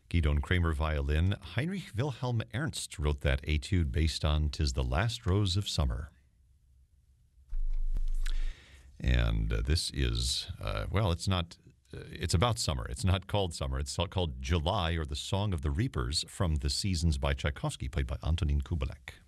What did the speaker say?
Gidon Kramer violin. Heinrich Wilhelm Ernst wrote that etude based on "'Tis the Last Rose of Summer." And this is, it's not, it's about summer. It's not called summer. It's called July, or the Song of the Reapers, from The Seasons by Tchaikovsky, played by Antonin Kubelik.